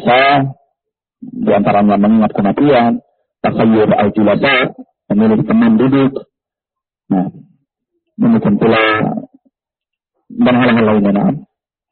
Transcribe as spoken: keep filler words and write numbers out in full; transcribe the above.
dosa, di antaranya mengingat kematian, tasayyur al-julasa, memilih teman duduk. Nah, demikian pula dan hal-hal lainnya. Nah.